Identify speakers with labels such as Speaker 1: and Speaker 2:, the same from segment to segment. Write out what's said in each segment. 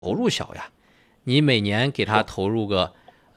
Speaker 1: 投入小呀，你每年给他投入个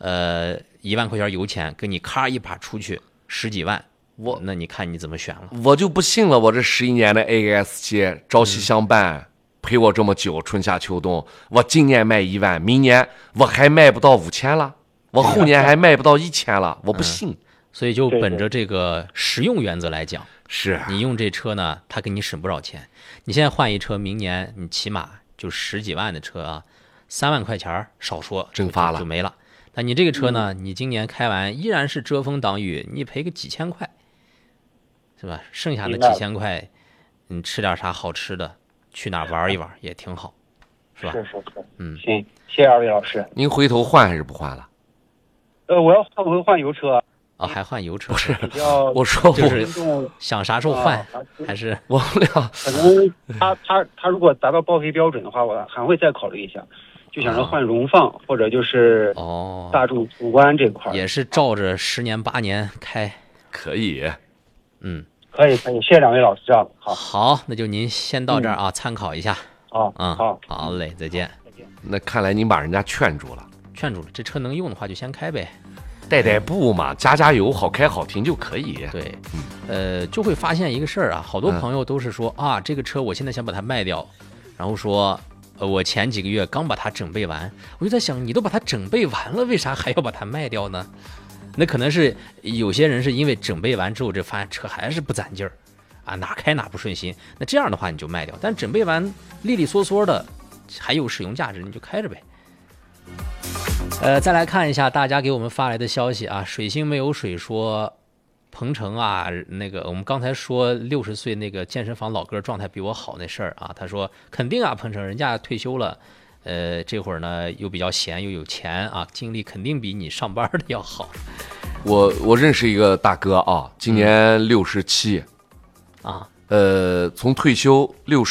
Speaker 1: 1万块钱油钱，跟你咔一把出去10几万，那你看你怎么选了？
Speaker 2: 我就不信了，我这11年的 AS7朝夕相伴，陪我这么久，春夏秋冬，我今年卖1万，明年我还卖不到5000了，我后年还卖不到1000了，我不信。
Speaker 1: 所以就本着这个实用原则来讲，
Speaker 2: 是
Speaker 1: 你用这车呢，它给你省不少钱。你现在换一车，明年你起码就10几万的车啊，3万块钱少说
Speaker 2: 蒸发了
Speaker 1: 就没了。那你这个车呢，你今年开完依然是遮风挡雨，你赔个几千块，是吧？剩下的几千块，你吃点啥好吃的，去哪玩一玩也挺好，是吧？
Speaker 3: 是。行，谢谢二位老师。
Speaker 2: 您回头换还是不换了？
Speaker 3: 我要换油车。
Speaker 1: 还换油车？
Speaker 2: 不是，
Speaker 3: 我
Speaker 2: 说
Speaker 1: 就是想啥时候换，还是
Speaker 2: 我俩
Speaker 3: 可能他如果达到报废标准的话，我还会再考虑一下，就想着换荣放或者就是大众途观这块，
Speaker 1: 也是照着10年8年开，
Speaker 2: 可以。
Speaker 3: 可以，谢谢两位老师啊。
Speaker 1: 好，那就您先到这儿啊，参考一下。好嘞，再见。
Speaker 2: 那看来您把人家劝住了，
Speaker 1: 这车能用的话就先开呗。
Speaker 2: 带步嘛，加油，好开好停就可以。
Speaker 1: 对，就会发现一个事儿啊，好多朋友都是说啊，这个车我现在想把它卖掉，然后说，我前几个月刚把它整备完，我就在想，你都把它整备完了，为啥还要把它卖掉呢？那可能是有些人是因为整备完之后，这发现车还是不攒劲儿啊，哪开哪不顺心，那这样的话你就卖掉，但整备完利利索索的，还有使用价值，你就开着呗。再来看一下大家给我们发来的消息啊，水星没有水说，鹏程啊，那个我们刚才说60岁那个健身房老哥状态比我好那事儿啊，他说肯定啊，鹏程人家退休了，这会儿呢又比较闲又有钱啊，精力肯定比你上班的要好。
Speaker 2: 我认识一个大哥啊，今年67
Speaker 1: 啊，
Speaker 2: 从退休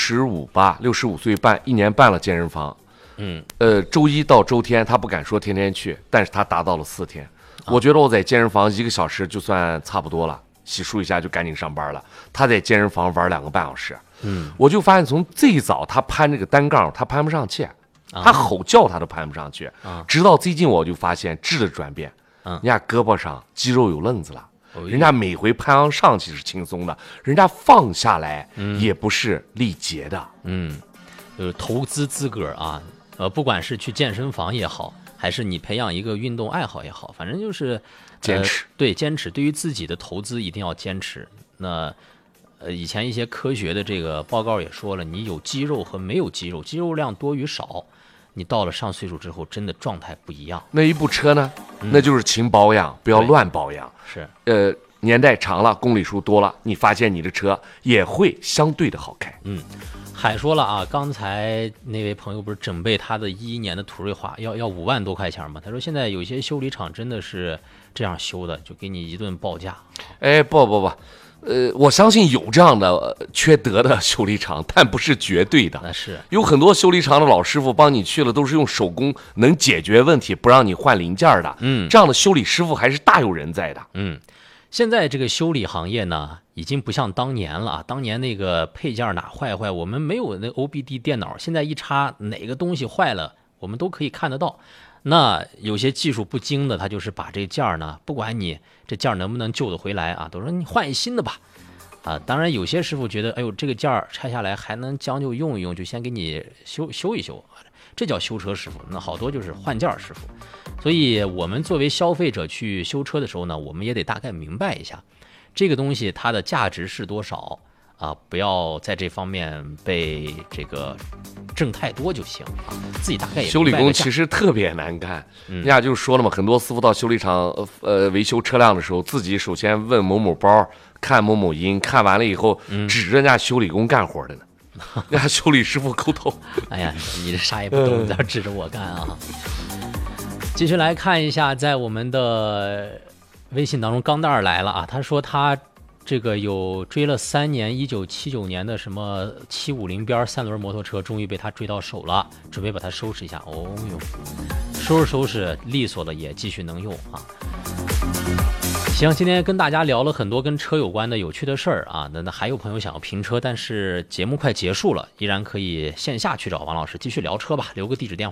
Speaker 2: 65岁半1年办了健身房。周一到周天他不敢说天天去，但是他达到了4天。我觉得我在健身房1个小时就算差不多了，洗漱一下就赶紧上班了。他在健身房玩2个半小时。我就发现从最早他攀这个单杠他攀不上去，他吼叫他都攀不上去，直到最近我就发现质的转变，人家胳膊上肌肉有愣子了，人家每回攀上去是轻松的，人家放下来也不是力竭的。
Speaker 1: 就是投资自个儿啊。不管是去健身房也好，还是你培养一个运动爱好也好，反正就是
Speaker 2: 坚持。
Speaker 1: 对，坚持，对于自己的投资一定要坚持。那以前一些科学的这个报告也说了，你有肌肉和没有肌肉，肌肉量多与少，你到了上岁数之后，真的状态不一样。
Speaker 2: 那一部车呢，那就是勤保养，不要乱保养。
Speaker 1: 是，
Speaker 2: 年代长了，公里数多了，你发现你的车也会相对的好开。
Speaker 1: 海说了啊，刚才那位朋友不是整备他的11年的途锐华要5万多块钱吗？他说现在有些修理厂真的是这样修的，就给你一顿报价。
Speaker 2: 不，我相信有这样的缺德的修理厂，但不是绝对的。
Speaker 1: 那是
Speaker 2: 有很多修理厂的老师傅帮你去了，都是用手工能解决问题，不让你换零件的。这样的修理师傅还是大有人在的。
Speaker 1: 现在这个修理行业呢，已经不像当年了啊！当年那个配件哪坏，我们没有那 OBD 电脑，现在一插哪个东西坏了，我们都可以看得到。那有些技术不精的，他就是把这件呢，不管你这件能不能救得回来啊，都说你换一新的吧。当然有些师傅觉得，哎呦，这个件拆下来还能将就用一用，就先给你修一修，这叫修车师傅。那好多就是换件师傅。所以我们作为消费者去修车的时候呢，我们也得大概明白一下，这个东西它的价值是多少啊，不要在这方面被这个挣太多就行啊，自己大概也
Speaker 2: 修理工其实特别难干。人家就说了嘛，很多师傅到修理厂维修车辆的时候，自己首先问某某包，看某某音，看完了以后指着人家修理工干活的呢，人家修理师傅抠头。
Speaker 1: 哎呀，你这啥也不懂，你在这指着我干啊！继续来看一下，在我们的微信当中，钢蛋儿来了啊，他说他这个有追了3年，1979年的什么750边3轮摩托车，终于被他追到手了，准备把它收拾一下。哦哟，收拾利索的也继续能用啊。 行，今天跟大家聊了很多跟车有关的有趣的事儿啊。那还有朋友想要评车，但是节目快结束了，依然可以线下去找王老师继续聊车吧，留个地址电话。